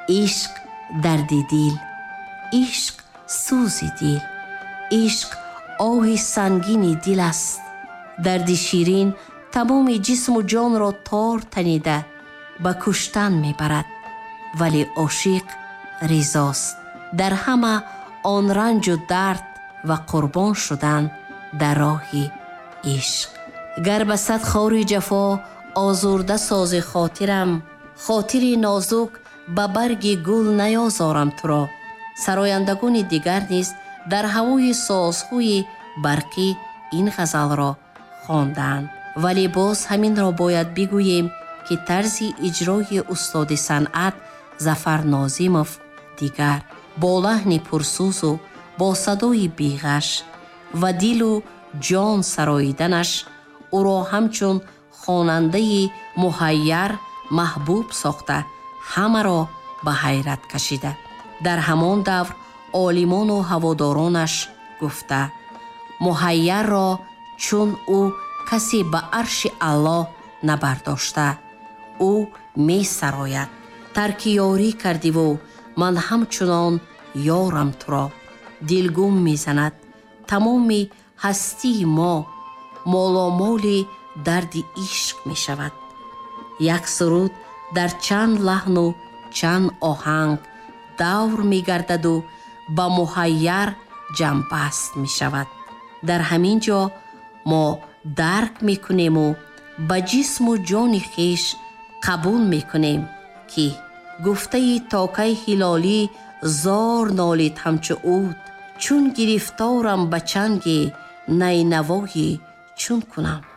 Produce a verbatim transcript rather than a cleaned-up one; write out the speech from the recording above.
عشق درد دل، عشق سوز دل، عشق آه سنگین دل است. درد شیرین تمام جسم و جان را تار تنیده به کشتن میبرد، ولی عاشق رضاست در همه آن رنج و درد و قربان شدن در راه عشق. گر به صد خار جفا آزرده ساز خاطرم، خاطر نازک به برگ گل نیازارم تو را. سرایندگان دیگر نیز در هوای سازهای برقی این غزل را خواندند، ولی باز همین را باید بگوییم که طرز اجرای استاد صنعت ظفر ناظمов دیگر با لحن پرسوز و با صدای بیغش و دل و جان سراییدنش او را همچون خواننده مهیر محبوب ساخته همه را به حیرت کشیده. در همان دور عالمان و هوادارانش گفته مهیر را چون او کسی به عرش الله نبرداشته، او می سراید. ترک یاری کردی و من همچنان یارم تو را. دلگم می زند تمام هستی ما، مالامال درد عشق می شود. یک سرود در چند لحن و چند آهنگ دور می گردد و با مهیر جنبست می شود. در همین جا ما درک می کنیم و با جسم و جان خیش قبول می کنیم که گفته تاکه هلالی زار نالید همچو عود، چون گرفتارم به چنگ نینوایی چون کنم.